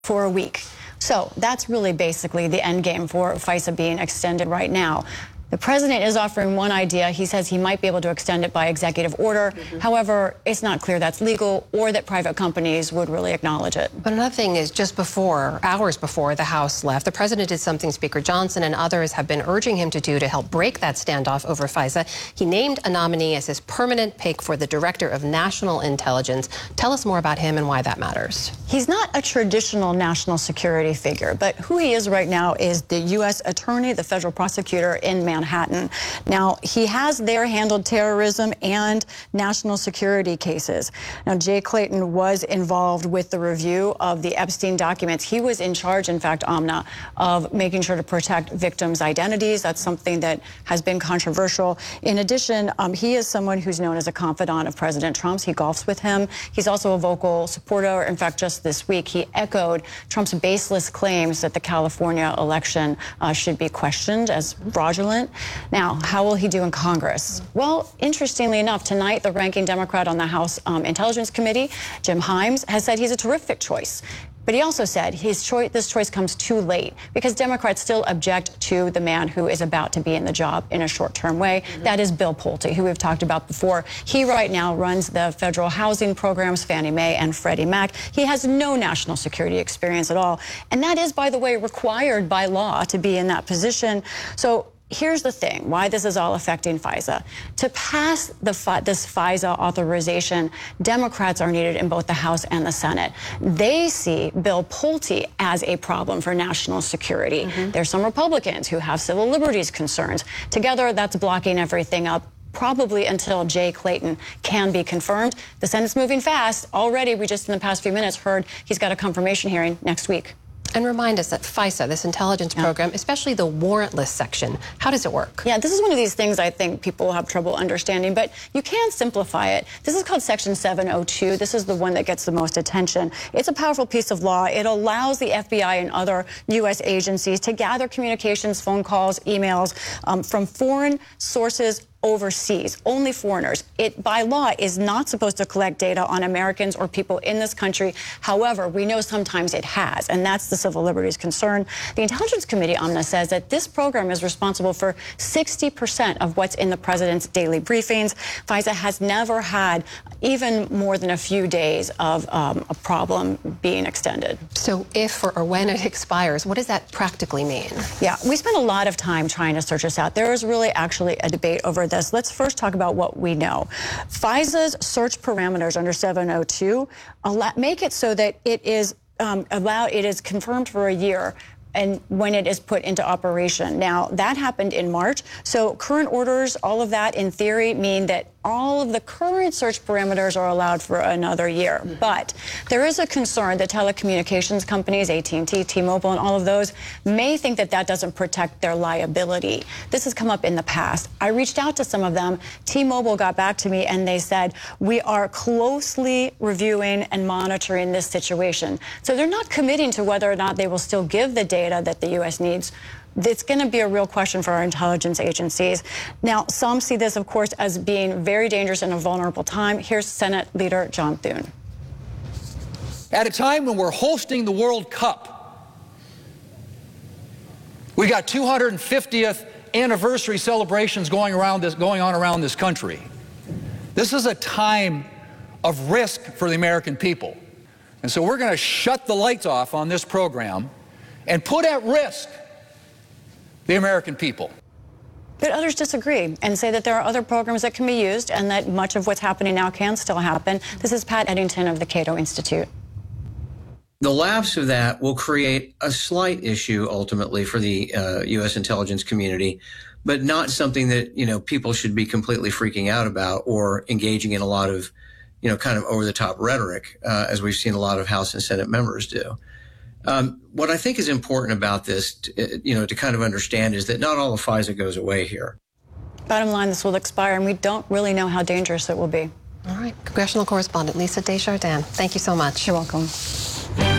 for a week. So that's really basically the end game for FISA being extended right now. The president is offering one idea. He says he might be able to extend it by executive order. However, it's not clear that's legal or that private companies would really acknowledge it. But another thing is, just before, hours before the House left, the president did something Speaker Johnson and others have been urging him to do to help break that standoff over FISA. He named a nominee as his permanent pick for the Director of National Intelligence. Tell us more about him and why that matters. He's not a traditional national security figure, but who he is right now is the U.S. attorney, the federal prosecutor in Manhattan. Now, he has there handled terrorism and national security cases. Now, Jay Clayton was involved with the review of the Epstein documents. He was in charge, in fact, Amna, of making sure to protect victims' identities. That's something that has been controversial. In addition, he is someone who's known as a confidant of President Trump's. He golfs with him. He's also a vocal supporter. In fact, just this week, he echoed Trump's baseless claims that the California election should be questioned as fraudulent. Now, how will he do in Congress? Well, interestingly enough, tonight, the ranking Democrat on the House Intelligence Committee, Jim Himes, has said he's a terrific choice. But he also said this choice comes too late because Democrats still object to the man who is about to be in the job in a short-term way. That is Bill Pulte, who we've talked about before. He right now runs the federal housing programs, Fannie Mae and Freddie Mac. He has no national security experience at all. And that is, by the way, required by law to be in that position. So here's the thing, why this is all affecting FISA. To pass this FISA authorization, Democrats are needed in both the House and the Senate. They see Bill Pulte as a problem for national security. There's some Republicans who have civil liberties concerns. Together, that's blocking everything up, probably until Jay Clayton can be confirmed. The Senate's moving fast. Already, we just in the past few minutes heard he's got a confirmation hearing next week. And remind us that FISA, this intelligence program, especially the warrantless section, how does it work? Yeah, this is one of these things I think people have trouble understanding, but you can simplify it. This is called Section 702. This is the one that gets the most attention. It's a powerful piece of law. It allows the FBI and other U.S. agencies to gather communications, phone calls, emails from foreign sources overseas, only foreigners. It, by law, is not supposed to collect data on Americans or people in this country. However, we know sometimes it has, and that's the civil liberties concern. The Intelligence Committee, Amna, says that this program is responsible for 60% of what's in the president's daily briefings. FISA has never had even more than a few days of a problem being extended. So if or when it expires, what does that practically mean? Yeah, we spent a lot of time trying to search this out. There is really actually a debate over this. Let's first talk about what we know. FISA's search parameters under 702 make it so that it is it is confirmed for a year and when it is put into operation. Now, that happened in March. So current orders, all of that in theory mean that all of the current search parameters are allowed for another year. But there is a concern that telecommunications companies, AT&T, T-Mobile, and all of those may think that that doesn't protect their liability. This has come up in the past. I reached out to some of them. T-Mobile got back to me and they said, we are closely reviewing and monitoring this situation. So they're not committing to whether or not they will still give the data that the U.S. needs. It's going to be a real question for our intelligence agencies. Now, some see this, of course, as being very dangerous in a vulnerable time. Here's Senate Leader John Thune. At a time when we're hosting the World Cup, we got 250th anniversary celebrations going on around this country. This is a time of risk for the American people. And so we're going to shut the lights off on this program and put at risk the American people. But others disagree and say that there are other programs that can be used and that much of what's happening now can still happen. This is Pat Eddington of the Cato Institute. The lapse of that will create a slight issue ultimately for the U.S. intelligence community, but not something that, people should be completely freaking out about or engaging in a lot of, kind of over-the-top rhetoric, as we've seen a lot of House and Senate members do. What I think is important about this, to kind of understand is that not all of FISA goes away here. Bottom line, this will expire, and we don't really know how dangerous it will be. All right. Congressional correspondent Lisa Desjardins, thank you so much. You're welcome.